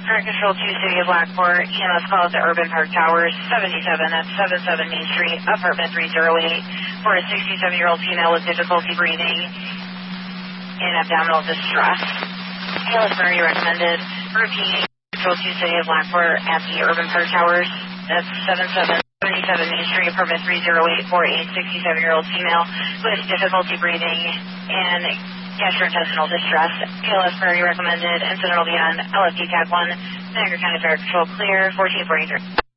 Current Control 2, City of Blackport. EMS call at the Urban Park Towers, 77 at 77 Main Street, apartment 308, for a 67-year-old female with difficulty breathing and abdominal distress. ALS Murray recommended. Repeat, Control 2, City of Blackport at the Urban Park Towers. That's 77 Main Street, apartment 308, for a 67-year-old female with difficulty breathing and gastrointestinal distress. ALS Murray recommended. Incident will be on LFD Tag 1, Niagara County Fire Control clear, 1443.